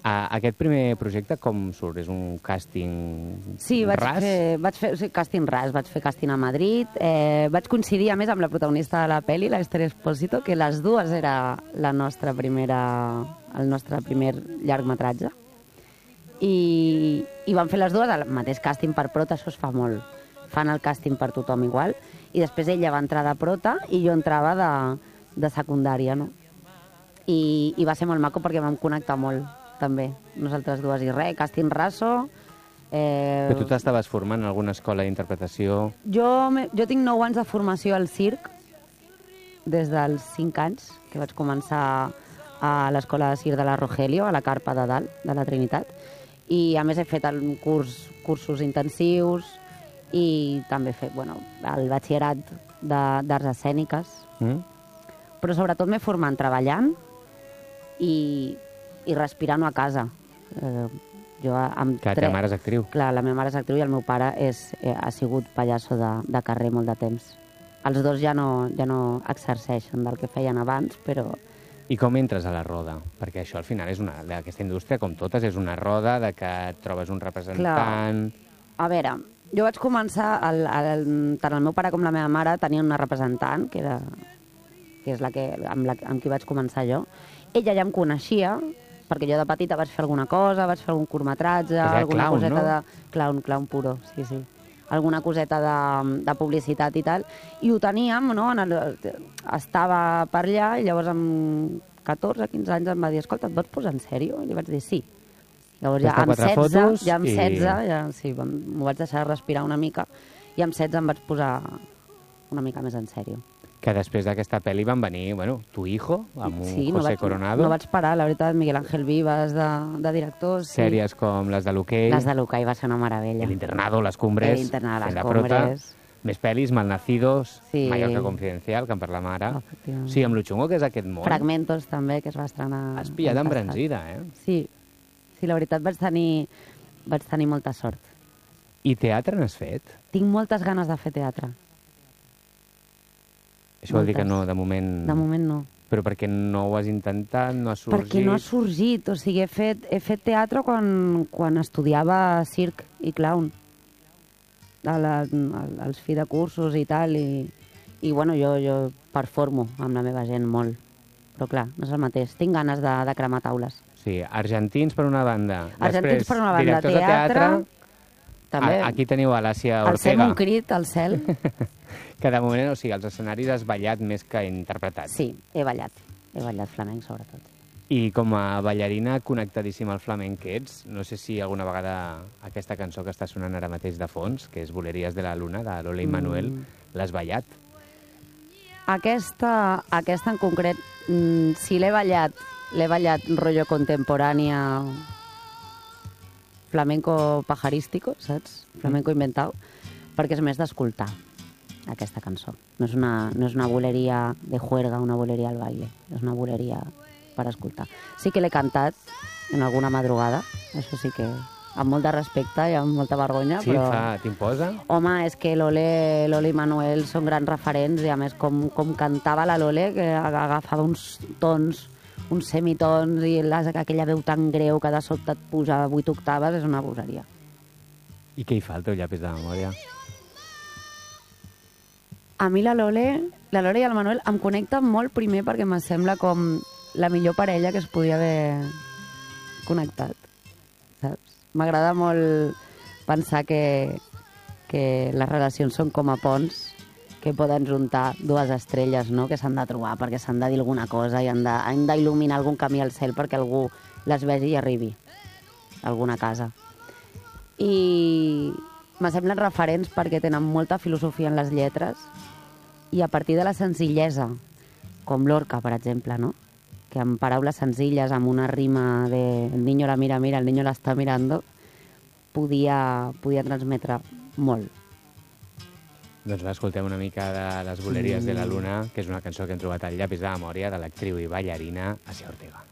Aquest primer projecte com surt? És un càsting ras? Sí, vaig fer càsting ras, vaig fer càsting a Madrid. Vaig coincidir, a més, amb la protagonista de la pel·li, l'Esther Espósito, que les dues era el nostre primer llargmetratge. I van fer les dues el mateix càsting per prota, això es fa molt. Fan el càsting per tothom igual. I després ella va entrar de prota i jo entrava de secundària, no? I va ser molt maco perquè vam connectar molt, també, nosaltres dues. I res, càsting raso. Però tu t'estaves formant en alguna escola d'interpretació? Jo tinc 9 anys de formació al circ, des dels 5 anys, que vaig començar a l'escola de circ de la Rogelio, a la Carpa de Dalt, de la Trinitat. I a més he fet cursos intensius i també he fet el batxillerat d'arts escèniques. Però sobretot m'he format treballant i respirant a casa. La teva mare és actriu. Clar, la meva mare és actriu i el meu pare ha sigut pallasso de carrer molt de temps. Els dos ja no exerceixen del que feien abans, però... I com entres a la roda? Perquè això al final és aquesta indústria, com totes, és una roda de que et trobes un representant... Clar. A veure, jo vaig començar, tant el meu pare com la meva mare tenien una representant, que és amb qui vaig començar jo. Ella ja em coneixia, perquè jo de petita vaig fer alguna cosa, vaig fer algun curtmetratge, alguna coseta de... Clown puro, sí. Alguna coseta de publicitat i tal, i ho teníem, no? Estava per allà, i llavors amb 14, 15 anys em va dir, escolta, et vols posar en sèrio? I li vaig dir sí. Llavors ja amb 16, m'ho vaig deixar respirar una mica, i amb 16 em vaig posar una mica més en sèrio. Que després d'aquesta pel·li van venir, Tu hijo, amb un José Coronado. No vaig parar, la veritat, Miguel Ángel Vivas de directors. Sèries com les de l'Hoquei. Les de l'Hoquei va ser una meravella. L'Internado, Les Cumbres, fent de prota. Més pel·lis, Malnacidos, Mallorca Confidencial, que en parlem ara. Sí, amb lo xungo que és aquest món. Fragmentos, també, que es va estrenar... Has pillat embranzida, Sí, la veritat vaig tenir molta sort. I teatre n'has fet? Tinc moltes ganes de fer teatre. Això vol dir que no, de moment... De moment no. Però perquè no ho has intentat, no ha sorgit? Perquè no ha sorgit, o sigui, he fet teatre quan estudiava circ i clown, als fi de cursos i tal, i bueno, jo performo amb la meva gent molt, però clar, no és el mateix. Tinc ganes de cremar taules. Sí, argentins per una banda. Argentins per una banda, directors de teatre... També. Aquí teniu Alàcia Ortega. Alcem un crit al cel. Que de moment, o sigui, als escenaris has ballat més que interpretat. Sí, he ballat flamenc, sobretot. I com a ballarina connectadíssima al flamenc que ets, no sé si alguna vegada aquesta cançó que està sonant ara mateix de fons, que és Boleries de la Luna, de Lola i Manuel, l'has ballat? Aquesta en concret, si l'he ballat rotllo contemporània, flamenco pajarístico, saps? Flamenco inventado, perquè és més d'escoltar aquesta cançó. No és una boleria de juerga, una boleria al baile, és una boleria per escoltar. Sí que l'he cantat en alguna madrugada, això sí que amb molt de respecte i amb molta vergonya, sí, però... Sí, t'imposa? Home, és que Lole i Manuel són grans referents, i a més com cantava la Lole, que agafava uns tons, uns semitons, i aquella veu tan greu que de sobte et puja 8 octaves, és una bogeria. I què hi fa el teu llapis de memòria? A mi la Lole i el Manuel em connecten molt, primer perquè me sembla com la millor parella que es podia haver connectat, saps? M'agrada molt pensar que les relacions són com a ponts que poden juntar dues estrelles, no?, que s'han de trobar perquè s'han de dir alguna cosa i han d'il·luminar algun camí al cel perquè algú les vegi i arribi a alguna casa. I me semblen referents perquè tenen molta filosofia en les lletres i a partir de la senzillesa, com Lorca, per exemple, no?, que amb paraules senzilles, amb una rima de el niño la mira, el niño la está mirando, podia transmetre molt. Doncs escoltem una mica de les Boleries de la Luna, que és una cançó que hem trobat al llapis de memòria de l'actriu i ballarina Alàcia Ortega.